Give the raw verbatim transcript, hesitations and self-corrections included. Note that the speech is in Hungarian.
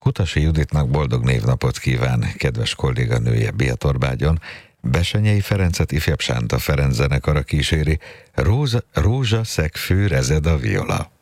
Kutasi Juditnak boldog névnapot kíván kedves kolléganője Bihatorbágyon. Bessenyei Ferencet ifjabb Sánta Ferenc zenekara kíséri, Rózsa, Rózsa szegfű rezed a viola.